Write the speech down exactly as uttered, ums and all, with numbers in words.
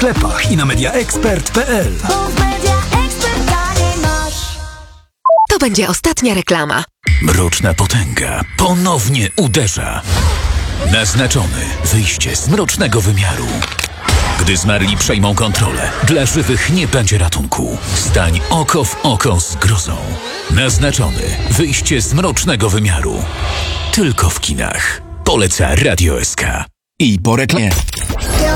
sklepach i na mediaexpert kropka p l. To będzie ostatnia reklama. Mroczna potęga ponownie uderza. Naznaczony wyjście z mrocznego wymiaru. Gdy zmarli przejmą kontrolę, dla żywych nie będzie ratunku. Stań oko w oko z grozą. Naznaczony wyjście z mrocznego wymiaru. Tylko w kinach. Poleca Radio S K. I po reklamie.